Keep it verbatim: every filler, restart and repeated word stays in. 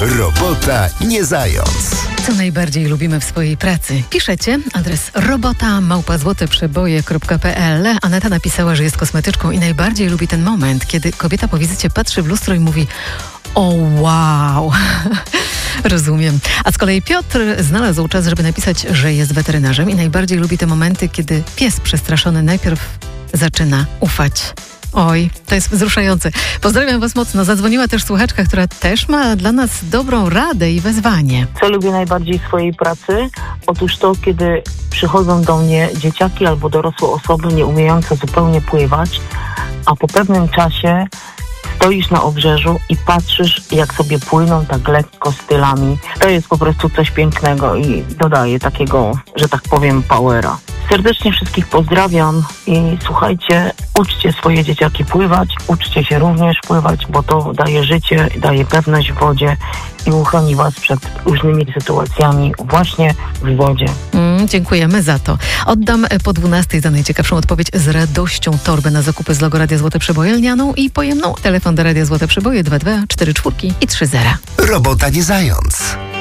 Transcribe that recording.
Robota nie zając. Co najbardziej lubimy w swojej pracy? Piszecie, adres robota małpa złote przeboje kropka pe el. Aneta napisała, że jest kosmetyczką i najbardziej lubi ten moment, kiedy kobieta po wizycie patrzy w lustro i mówi: o wow. Rozumiem. A z kolei Piotr znalazł czas, żeby napisać, że jest weterynarzem i najbardziej lubi te momenty, kiedy pies przestraszony najpierw zaczyna ufać. Oj, to jest wzruszające. Pozdrawiam Was mocno. Zadzwoniła też słuchaczka, która też ma dla nas dobrą radę i wezwanie. Co lubię najbardziej w swojej pracy? Otóż to, kiedy przychodzą do mnie dzieciaki albo dorosłe osoby nie umiejące zupełnie pływać, a po pewnym czasie stoisz na obrzeżu i patrzysz, jak sobie płyną tak lekko stylami. To jest po prostu coś pięknego i dodaje takiego, że tak powiem, powera. Serdecznie wszystkich pozdrawiam i słuchajcie, uczcie swoje dzieciaki pływać, uczcie się również pływać, bo to daje życie, daje pewność w wodzie i uchroni Was przed różnymi sytuacjami właśnie w wodzie. Mm, dziękujemy za to. Oddam po dwunastej za najciekawszą odpowiedź z radością torbę na zakupy z logo Radia Złote Przeboje lnianą i pojemną. Telefon do Radia Złote Przeboje dwa dwa cztery cztery i trzy zero. Robota nie zając.